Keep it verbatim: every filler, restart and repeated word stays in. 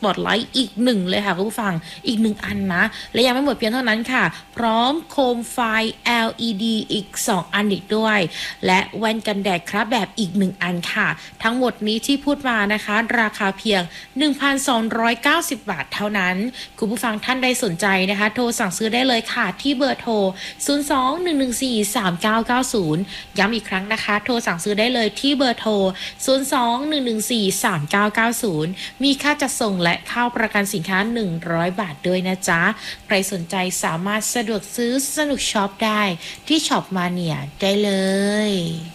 Spotlight อีกหนึ่งเลยค่ะคุณผู้ฟังอีกหนึ่งอันนะและยังไม่หมดเพียงเท่านั้นค่ะพร้อมโคมไฟ แอล อี ดี อีกสองอันอีกด้วยและแว่นกันแดดครับแบบอีกหนึ่งอันค่ะทั้งหมดนี้ที่พูดมานะคะราคาเพียง หนึ่งพันสองร้อยเก้าสิบ บาทเท่านั้นคุณผู้ฟังท่านใดสนใจนะคะโทรสั่งซื้อได้เลยค่ะที่เบอร์โทรศูนย์ สอง หนึ่ง หนึ่ง สี่ สาม เก้า เก้า ศูนย์ย้ำอีกครั้งนะคะโทรสั่งซื้อได้เลยที่เบอร์โทรศูนย์ สอง หนึ่ง หนึ่ง สี่ สาม เก้า เก้า ศูนย์มีค่าจัดส่งและค่าประกันสินค้าหนึ่งร้อยบาทด้วยนะจ๊ะใครสนใจสามารถสะดวกซื้อสนุกช็อปได้ที่ช็อปมาเนียได้เลย